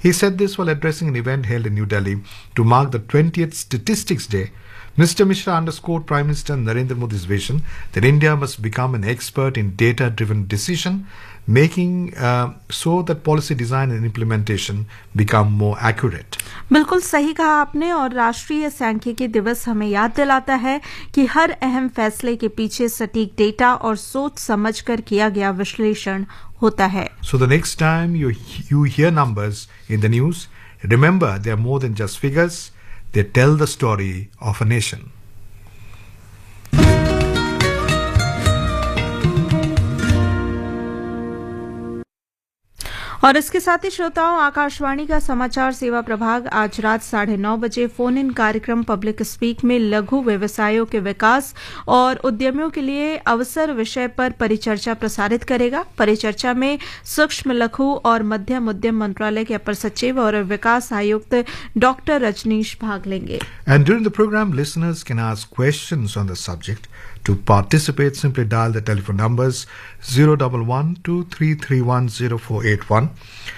He said this while addressing an event held in New Delhi to mark the 20th Statistics Day. Mr. Mishra underscored Prime Minister Narendra Modi's vision that India must become an expert in data-driven decision making so that policy design and implementation become more accurate. बिल्कुल सही कहा आपने और राष्ट्रीय सांख्यिकी दिवस हमें याद दिलाता है कि हर अहम फैसले के पीछे सटीक डेटा और सोच समझकर किया गया विश्लेषण होता है. So the next time you hear numbers in the news, remember they are more than just figures. They tell the story of a nation. और इसके साथ ही श्रोताओं, आकाशवाणी का समाचार सेवा प्रभाग आज रात 9:30 बजे फोन इन कार्यक्रम पब्लिक स्पीक में लघु व्यवसायों के विकास और उद्यमियों के लिए अवसर विषय पर परिचर्चा प्रसारित करेगा. परिचर्चा में सूक्ष्म लघु और मध्यम उद्यम मंत्रालय के अपर सचिव और विकास आयुक्त डॉक्टर रजनीश भाग लेंगे. And during the program, listeners can ask questions on the subject. To participate, simply dial the telephone numbers 011-2331-0481,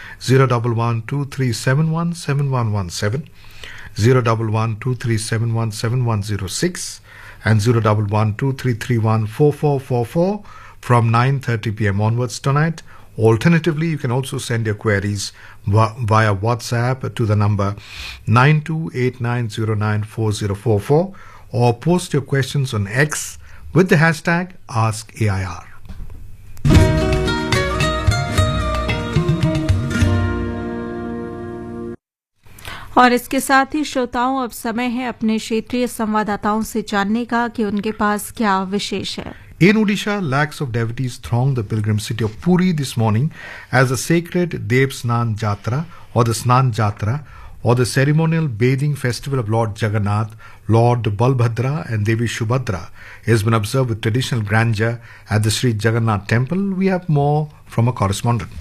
011-2371-7117, 011-2371-7106, and 011-2331-4444 from 9:30 p.m. onwards tonight. Alternatively, you can also send your queries via WhatsApp to the number 9289094044 or post your questions on X with the hashtag AskAIR. और इसके साथ ही श्रोताओं, अब समय है अपने क्षेत्रीय संवाददाताओं से जानने का कि उनके पास क्या विशेष है. In Odisha, lakhs of devotees thronged the pilgrim city of Puri this morning as the sacred Dev Snan Jatra or the Snan Jatra or the ceremonial bathing festival of Lord Jagannath, Lord Balbhadra and Devi Subhadra has been observed with traditional grandeur at the Sri Jagannath temple. We have more from a correspondent.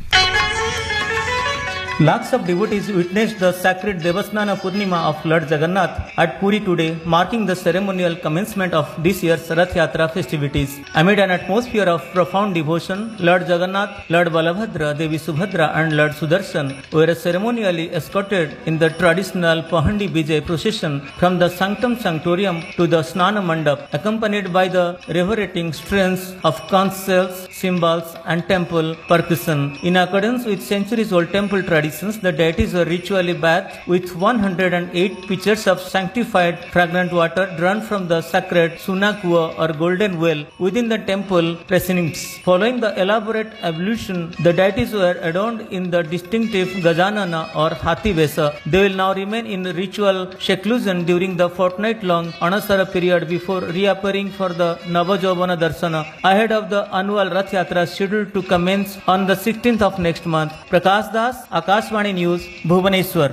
Lakhs of devotees witnessed the sacred Devasnana Purnima of Lord Jagannath at Puri today, marking the ceremonial commencement of this year's Rath Yatra festivities. Amid an atmosphere of profound devotion, Lord Jagannath, Lord Balabhadra, Devi Subhadra and Lord Sudarshan were ceremonially escorted in the traditional Pahandi Bijay procession from the Sanctum Sanctorium to the Snana Mandap, accompanied by the reverberating strains of conch shells, cymbals and temple percussion. In accordance with centuries-old temple tradition, the deities were ritually bathed with 108 pitchers of sanctified fragrant water drawn from the sacred Sunakua or golden well within the temple precincts. Following the elaborate ablution, the deities were adorned in the distinctive Gajanana or Hathi Vesa. They will now remain in ritual seclusion during the fortnight-long Anasara period before reappearing for the Navajovana Darsana ahead of the annual Rath Yatra scheduled to commence on the 16th of next month. Prakash Das, Akashvani news, Bhubaneswar.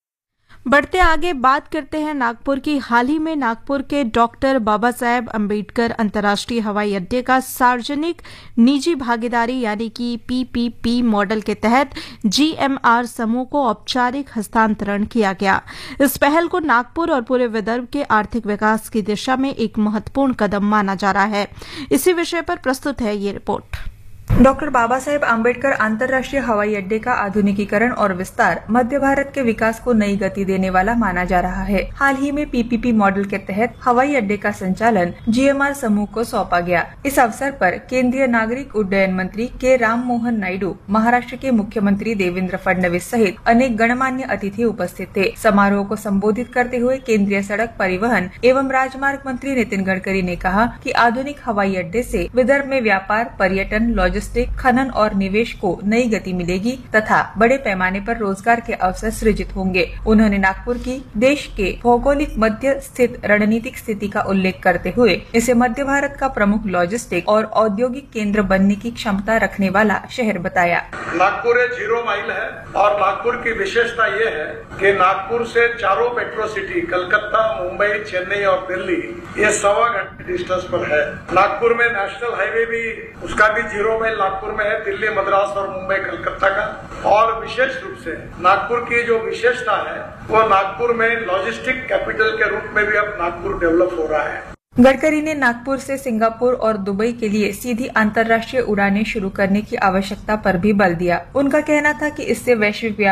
बढ़ते आगे बात करते हैं नागपुर की. हाल ही में नागपुर के doctor Baba Saheb Ambedkar अंतर्राष्ट्रीय हवाई अड्डे का सार्वजनिक निजी भागीदारी यानी कि PPP मॉडल के तहत GMR समूह को औपचारिक हस्तांतरण किया गया. इस पहल को नागपुर और पूरे विदर्भ के आर्थिक विकास की दिशा में एक महत्वपूर्ण कदम माना जा रहा है. इसी विषय पर प्रस्तुत है ये रिपोर्ट. डॉक्टर बाबा साहेब आम्बेडकर अंतर्राष्ट्रीय हवाई अड्डे का आधुनिकीकरण और विस्तार मध्य भारत के विकास को नई गति देने वाला माना जा रहा है. हाल ही में PPP मॉडल के तहत हवाई अड्डे का संचालन GMR समूह को सौंपा गया. इस अवसर पर केंद्रीय नागरिक उड्डयन मंत्री के राम मोहन नायडू, महाराष्ट्र के मुख्यमंत्री देवेंद्र फडणवीस सहित अनेक गणमान्य अतिथि उपस्थित थे. समारोह को संबोधित करते हुए केंद्रीय सड़क परिवहन एवं राजमार्ग मंत्री नितिन गडकरी ने कहा कि आधुनिक हवाई अड्डे से विदर्भ में व्यापार, पर्यटन, लॉजिस्टिक, खनन और निवेश को नई गति मिलेगी तथा बड़े पैमाने पर रोजगार के अवसर सृजित होंगे. उन्होंने नागपुर की देश के भौगोलिक मध्य स्थित रणनीतिक स्थिति का उल्लेख करते हुए इसे मध्य भारत का प्रमुख लॉजिस्टिक और औद्योगिक केंद्र बनने की क्षमता रखने वाला शहर बताया. नागपुर 0 माइल है और नागपुर की विशेषता ये है कि नागपुर से चारों मेट्रो सिटी कलकत्ता, मुंबई, चेन्नई और दिल्ली ये 1.25 घंटे डिस्टेंस पर है. नागपुर में नेशनल हाईवे भी उसका भी 0 माइल नागपुर में है, दिल्ली, मद्रास और मुंबई, कलकत्ता का. और विशेष रूप से नागपुर की जो विशेषता है वो नागपुर में लॉजिस्टिक कैपिटल के रूप में भी अब नागपुर डेवलप हो रहा है. गडकरी ने नागपुर से सिंगापुर और दुबई के लिए सीधी अंतर्राष्ट्रीय उड़ानें शुरू करने की आवश्यकता पर भी बल दिया. उनका कहना था कि इससे वैश्विक